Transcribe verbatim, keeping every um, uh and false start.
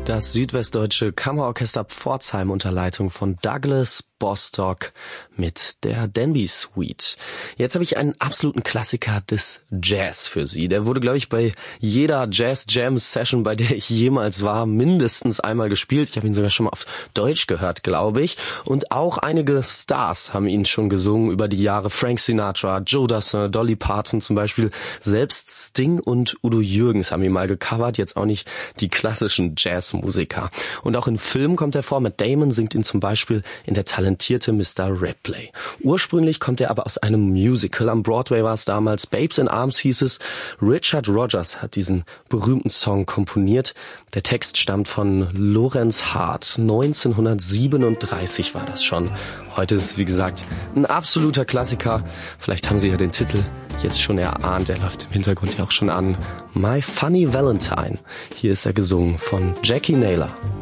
Das südwestdeutsche Kammerorchester Pforzheim unter Leitung von Douglas Bostock mit der Denby Suite. Jetzt habe ich einen absoluten Klassiker des Jazz für Sie. Der wurde, glaube ich, bei jeder Jazz-Jam-Session, bei der ich jemals war, mindestens einmal gespielt. Ich habe ihn sogar schon mal auf Deutsch gehört, glaube ich. Und auch einige Stars haben ihn schon gesungen über die Jahre. Frank Sinatra, Joe Dassin, Dolly Parton zum Beispiel. Selbst Sting und Udo Jürgens haben ihn mal gecovert. Jetzt auch nicht die klassischen Jazzmusiker. Und auch in Filmen kommt er vor. Matt Damon singt ihn zum Beispiel in der talentierten Mister Ripley. Ursprünglich kommt er aber aus einem Musical. Am Broadway war es damals. Babes in Arms hieß es. Richard Rodgers hat diesen berühmten Song komponiert. Der Text stammt von Lorenz Hart. neunzehnhundertsiebenunddreißig war das schon. Heute ist es, wie gesagt, ein absoluter Klassiker. Vielleicht haben Sie ja den Titel jetzt schon erahnt. Er läuft im Hintergrund ja auch schon an. My Funny Valentine. Hier ist er gesungen von Jackie Naylor.